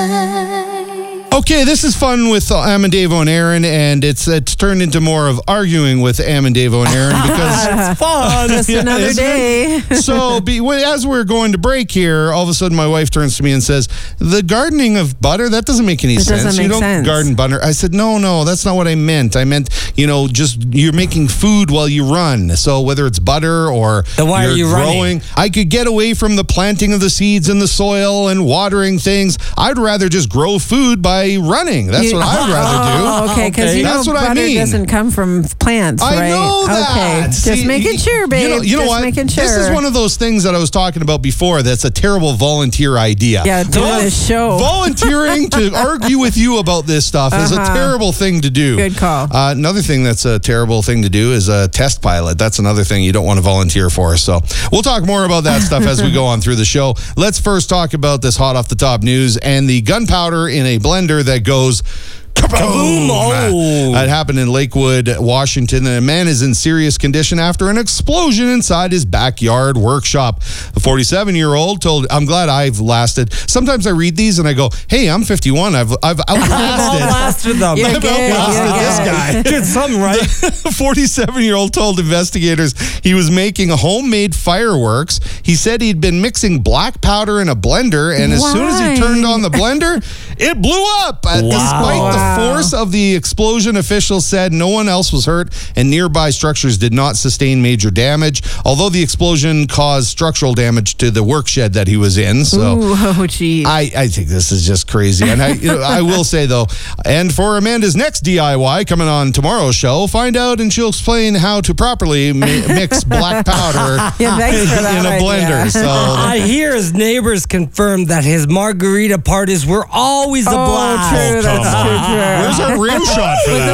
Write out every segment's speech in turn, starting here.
Okay, this is fun with Amandavo and Aaron, and it's turned into more of arguing with Amandavo and Aaron because it's fun. Just another day. So, as we're going to break here, all of a sudden my wife turns to me and says, "The gardening of butter, that doesn't make any sense. Doesn't make you don't sense. garden butter." I said, "No, that's not what I meant. I meant, just you're making food while you run. So whether it's butter or Then why are you growing, running? I could get away from the planting of the seeds in the soil and watering things. I'd rather just grow food by running. That's what I'd rather do." Oh, okay, because That's what I butter mean. doesn't come from plants, right? I know that. Okay, just See, making sure, babe. You know just what? making sure. This is one of those things that I was talking about before that's a terrible volunteer idea. Yeah, do this show. Volunteering to argue with you about this stuff is a terrible thing to do. Good call. Another thing that's a terrible thing to do is a test pilot. That's another thing you don't want to volunteer for. So we'll talk more about that stuff as we go on through the show. Let's first talk about this hot off the top news and the gunpowder in a blender that goes kaboom! Oh. That happened in Lakewood, Washington. A man is in serious condition after an explosion inside his backyard workshop. The 47-year-old told, I'm glad I've lasted. Sometimes I read these and I go, hey, I'm 51. I've outlasted. Outlasted them. You're I've good, outlasted you're this good. guy. Did something right. The 47-year-old told investigators he was making homemade fireworks. He said he'd been mixing black powder in a blender, and as soon as he turned on the blender, it blew up. Despite the force of the explosion, officials said no one else was hurt, and nearby structures did not sustain major damage, although the explosion caused structural damage to the work shed that he was in. So, oh, geez. I think this is just crazy. And I will say, though, and for Amanda's next DIY coming on tomorrow's show, find out and she'll explain how to properly mix black powder Yeah, thanks for that in a idea. blender. So I hear his neighbors confirmed that his margarita parties were always a blast. True, that's true. where's our rim shot for that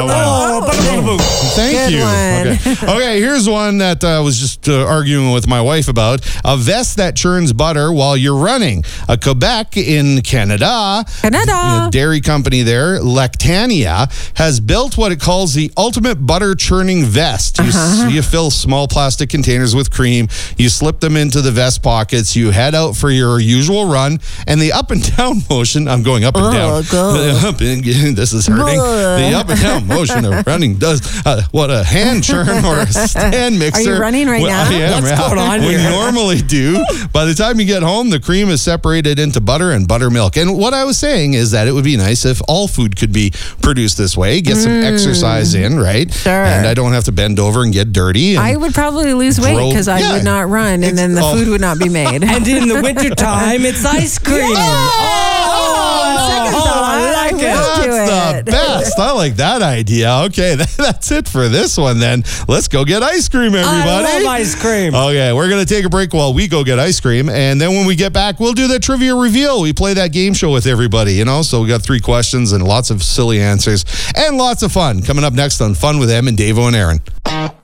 one? Thank Good you. one. Okay, here's one that I was just arguing with my wife about. A vest that churns butter while you're running. A Quebec in Canada, a dairy company there, Lactania, has built what it calls the ultimate butter churning vest. You fill small plastic containers with cream, you slip them into the vest pockets, you head out for your usual run, and the up and down motion, I'm going up and down. This is hurting. The up and down motion of running does what a hand churn or a stand mixer. Are you running right now? I am. What's going on we here? normally do. By the time you get home, the cream is separated into butter and buttermilk. And what I was saying is that it would be nice if all food could be produced this way. Get some exercise in, right? Sure. And I don't have to bend over and get dirty. And I would probably lose weight because I would not run, and then the food would not be made. And in the wintertime, it's ice cream. I will do That's it. the best. I like that idea. Okay, that's it for this one then. Let's go get ice cream, everybody. I love ice cream. Okay, we're going to take a break while we go get ice cream. And then when we get back, we'll do the trivia reveal. We play that game show with everybody, So we got 3 questions and lots of silly answers and lots of fun. Coming up next on Fun with Em and Davo and Aaron.